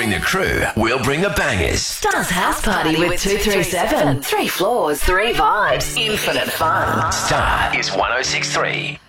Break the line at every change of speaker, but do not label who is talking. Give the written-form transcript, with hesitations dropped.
bring the crew, we'll bring the bangers.
Star's House Party with 237. 3 floors, 3 vibes, infinite fun.
Star is 106.3.